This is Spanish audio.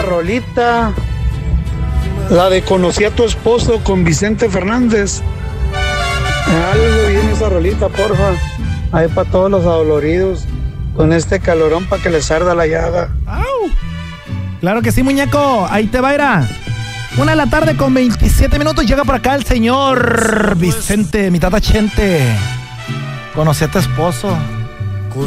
una rolita. La de Conocí a tu esposo con Vicente Fernández. Algo bien esa rolita, porfa. Ahí para todos los adoloridos. Con este calorón para que les arda la llaga. ¡Au! Claro que sí, muñeco. Ahí te va a ir a 1:27 p.m. Llega por acá el señor Vicente, mi tata Chente. Conocí a tu esposo.